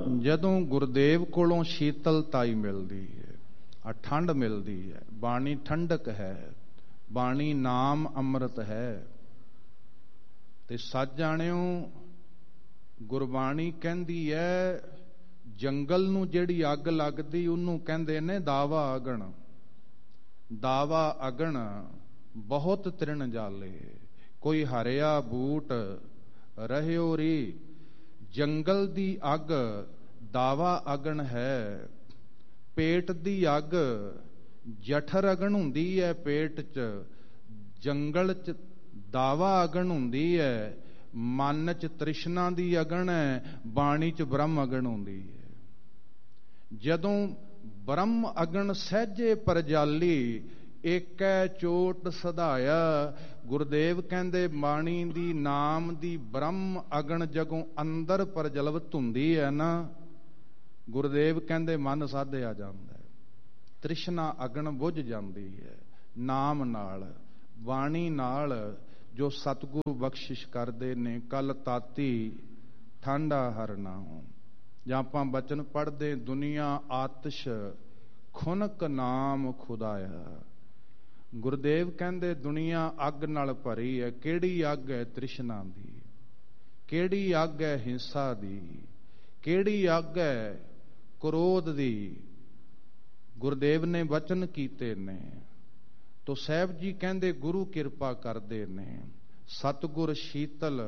ਜਦੋਂ ਗੁਰਦੇਵ ਕੋਲੋਂ ਸ਼ੀਤਲਤਾਈ ਮਿਲਦੀ ਹੈ, ਆ ਠੰਡ ਮਿਲਦੀ ਹੈ, ਬਾਣੀ ਠੰਡਕ ਹੈ, ਬਾਣੀ ਨਾਮ ਅੰਮ੍ਰਿਤ ਹੈ। ਤੇ ਸੱਚ ਜਾਣਿਓ ਗੁਰਬਾਣੀ ਕਹਿੰਦੀ ਹੈ ਜੰਗਲ ਨੂੰ ਜਿਹੜੀ ਅੱਗ ਲੱਗਦੀ ਉਹਨੂੰ ਕਹਿੰਦੇ ਨੇ ਦਾਵਾ ਅਗਣ। ਦਾਵਾ ਅਗਣ ਬਹੁਤ ਤ੍ਰਿਣ ਜਾਲੇ, ਕੋਈ ਹਰਿਆ ਬੂਟ ਰਹਿਓ ਰੀ। ਜੰਗਲ ਦੀ ਅੱਗ ਦਾਵਾ ਅਗਣ ਹੈ। ਪੇਟ ਦੀ ਅੱਗ ਜਠਰ ਅਗਣ ਹੁੰਦੀ ਹੈ, ਪੇਟ 'ਚ। ਜੰਗਲ 'ਚ ਦਾਵਾ ਅਗਣ ਹੁੰਦੀ ਹੈ। ਮਨ 'ਚ ਤ੍ਰਿਸ਼ਨਾ ਦੀ ਅਗਣ ਹੈ, ਬਾਣੀ 'ਚ ਬ੍ਰਹਮ ਅਗਣ ਹੁੰਦੀ ਹੈ। ਜਦੋਂ ਬ੍ਰਹਮ ਅਗਣ ਸਹਿਜੇ ਪਰਜਾਲੀ, ਏਕੈ ਚੋਟ ਸਧਾਇਆ। ਗੁਰਦੇਵ ਕਹਿੰਦੇ ਬਾਣੀ ਦੀ ਨਾਮ ਦੀ ਬ੍ਰਹਮ ਅਗਣ ਜਦੋਂ ਅੰਦਰ ਪ੍ਰਜਲਵਤ ਹੁੰਦੀ ਹੈ ਨਾ, ਗੁਰਦੇਵ ਕਹਿੰਦੇ ਮਨ ਸਾਧਿਆ ਜਾਂਦਾ ਹੈ, ਤ੍ਰਿਸ਼ਨਾ ਅਗਣ ਬੁਝ ਜਾਂਦੀ ਹੈ। ਨਾਮ ਨਾਲ, ਬਾਣੀ ਨਾਲ ਜੋ ਸਤਿਗੁਰੂ ਬਖਸ਼ਿਸ਼ ਕਰਦੇ ਨੇ। ਕਲ ਤਾਤੀ ਠਾਂਡਾ ਹਰ ਨਾਉ, ਜਾਂ ਆਪਾਂ ਬਚਨ ਪੜ੍ਹਦੇ ਦੁਨੀਆ ਆਤਿਸ਼ ਖੁਨਕ ਨਾਮ ਖੁਦਾਇਆ। ਗੁਰਦੇਵ ਕਹਿੰਦੇ ਦੁਨੀਆ ਅੱਗ ਨਾਲ ਭਰੀ ਹੈ। ਕਿਹੜੀ ਅੱਗ ਹੈ? ਤ੍ਰਿਸ਼ਨਾ ਦੀ। ਕਿਹੜੀ ਅੱਗ ਹੈ? ਹਿੰਸਾ ਦੀ। ਕਿਹੜੀ ਅੱਗ ਹੈ? ਕ੍ਰੋਧ ਦੀ। ਗੁਰਦੇਵ ਨੇ ਵਚਨ ਕੀਤੇ ਨੇ। ਤੋ ਸਾਹਿਬ ਜੀ ਕਹਿੰਦੇ ਗੁਰੂ ਕਿਰਪਾ ਕਰਦੇ ਨੇ। ਸਤਿਗੁਰ ਸ਼ੀਤਲ,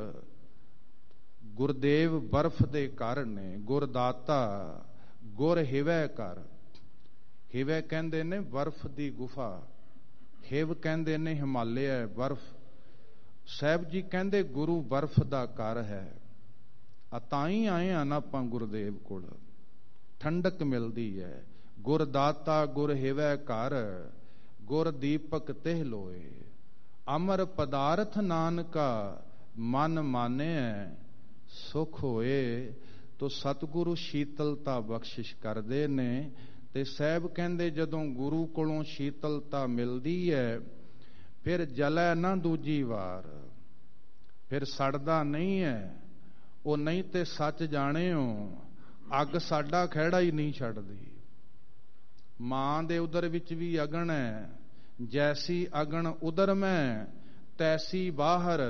ਗੁਰਦੇਵ ਬਰਫ਼ ਦੇ ਘਰ ਨੇ। ਗੁਰਦਾਤਾ ਗੁਰ ਹਿਵੈ ਕਰ। ਹਿਵੈ ਕਹਿੰਦੇ ਨੇ ਬਰਫ਼ ਦੀ ਗੁਫਾ, ਹਿਵ ਕਹਿੰਦੇ ਨੇ ਹਿਮਾਲਿਆ ਬਰਫ਼। ਸਾਹਿਬ ਜੀ ਕਹਿੰਦੇ ਗੁਰੂ ਬਰਫ਼ ਦਾ ਘਰ ਹੈ। ਆ ਤਾਂ ਹੀ ਆਏ ਆ ਨਾ ਆਪਾਂ ਗੁਰਦੇਵ ਕੋਲ, ਠੰਡਕ ਮਿਲਦੀ ਹੈ। ਗੁਰਦਾਤਾ ਗੁਰ ਹਿਵੈ ਘਰ, ਗੁਰ ਦੀਪਕ ਤਿਹ ਲੋਏ। ਅਮਰ ਪਦਾਰਥ ਨਾਨਕਾ ਮਨ ਮਾਨਿਐ ਸੁਖ ਹੋਏ। ਤੋ ਸਤਿਗੁਰੂ ਸ਼ੀਤਲਤਾ ਬਖਸ਼ਿਸ਼ ਕਰਦੇ ਨੇ। ਤੇ ਸਾਹਿਬ ਕਹਿੰਦੇ ਜਦੋਂ ਗੁਰੂ ਕੋਲੋਂ ਸ਼ੀਤਲਤਾ ਮਿਲਦੀ ਹੈ, ਫਿਰ ਜਲੈ ਨਾ ਦੂਜੀ ਵਾਰ, ਫਿਰ ਸੜਦਾ ਨਹੀਂ ਹੈ ਉਹ। ਨਹੀਂ ਤੇ ਸੱਚ ਜਾਣਿਓ ਅੱਗ ਸਾਡਾ ਖਹਿੜਾ ਹੀ ਨਹੀਂ ਛੱਡਦੀ। ਮਾਂ ਦੇ ਉਦਰ ਵਿੱਚ ਵੀ ਅਗਣ ਹੈ। ਜੈਸੀ ਅਗਣ ਉਦਰ ਮੈਂ ਤੈਸੀ ਬਾਹਰ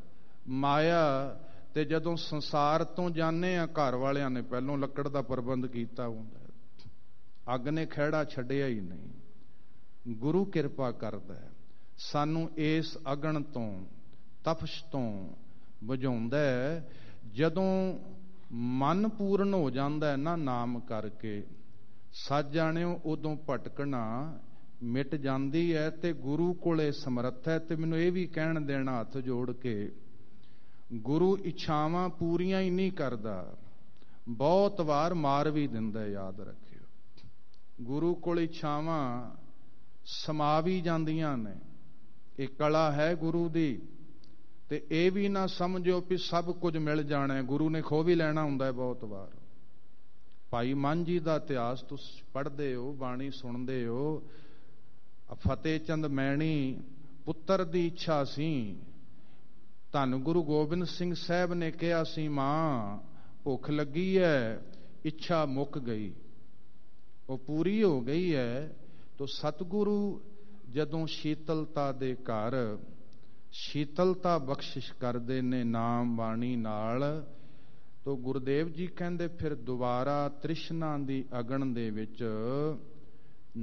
ਮਾਇਆ। ਤੇ ਜਦੋਂ ਸੰਸਾਰ ਤੋਂ ਜਾਂਦੇ ਆ, ਘਰ ਵਾਲਿਆਂ ਨੇ ਪਹਿਲੋਂ ਲੱਕੜ ਦਾ ਪ੍ਰਬੰਧ ਕੀਤਾ ਹੁੰਦਾ, ਅੱਗ ਨੇ ਖਹਿੜਾ ਛੱਡਿਆ ਹੀ ਨਹੀਂ। ਗੁਰੂ ਕਿਰਪਾ ਕਰਦਾ ਸਾਨੂੰ ਇਸ ਅਗਣ ਤੋਂ, ਤਪਸ਼ ਤੋਂ ਬੁਝਾਉਂਦਾ। ਜਦੋਂ ਮਨ ਪੂਰਨ ਹੋ ਜਾਂਦਾ ਨਾ ਨਾਮ ਕਰਕੇ, ਸੱਚ ਜਾਣਿਓ ਉਦੋਂ ਭਟਕਣਾ ਮਿਟ ਜਾਂਦੀ ਹੈ ਤੇ ਗੁਰੂ ਕੋਲੇ ਸਮਰੱਥ ਹੈ। ਤੇ ਮੈਨੂੰ ਇਹ ਵੀ ਕਹਿਣ ਦੇਣਾ ਹੱਥ ਜੋੜ ਕੇ, ਗੁਰੂ ਇੱਛਾਵਾਂ ਪੂਰੀਆਂ ਹੀ ਨਹੀਂ ਕਰਦਾ, ਬਹੁਤ ਵਾਰ ਮਾਰ ਵੀ ਦਿੰਦਾ। ਯਾਦ ਰੱਖਿਓ, ਗੁਰੂ ਕੋਲ ਇੱਛਾਵਾਂ ਸਮਾ ਵੀ ਜਾਂਦੀਆਂ ਨੇ। ਇਹ ਕਲਾ ਹੈ ਗੁਰੂ ਦੀ। ਤੇ ਇਹ ਵੀ ਨਾ ਸਮਝੋ ਵੀ ਸਭ ਕੁਝ ਮਿਲ ਜਾਣਾ, ਗੁਰੂ ਨੇ ਖੋ ਵੀ ਲੈਣਾ ਹੁੰਦਾ ਹੈ ਬਹੁਤ ਵਾਰ। ਭਾਈ ਮਨ ਜੀ ਦਾ ਇਤਿਹਾਸ ਤੁਸੀਂ ਪੜ੍ਹਦੇ ਹੋ, ਬਾਣੀ ਸੁਣਦੇ ਹੋ। ਫਤਿਹ ਚੰਦ ਮੈਣੀ ਪੁੱਤਰ ਦੀ ਇੱਛਾ ਸੀ। ਧੰਨ ਗੁਰੂ ਗੋਬਿੰਦ ਸਿੰਘ ਸਾਹਿਬ ਨੇ ਕਿਹਾ ਸੀ, ਮਾਂ ਭੁੱਖ ਲੱਗੀ ਹੈ, ਇੱਛਾ ਮੁੱਕ ਗਈ, ਉਹ ਪੂਰੀ ਹੋ ਗਈ ਹੈ। ਤੋ ਸਤਿਗੁਰੂ ਜਦੋਂ ਸ਼ੀਤਲਤਾ ਦੇ ਘਰ ਸ਼ੀਤਲਤਾ ਬਖਸ਼ਿਸ਼ ਕਰਦੇ ਨੇ ਨਾਮ ਬਾਣੀ ਨਾਲ, ਤੋ ਗੁਰਦੇਵ ਜੀ ਕਹਿੰਦੇ ਫਿਰ ਦੁਬਾਰਾ ਤ੍ਰਿਸ਼ਨਾ ਦੀ ਅਗਨ ਦੇ ਵਿੱਚ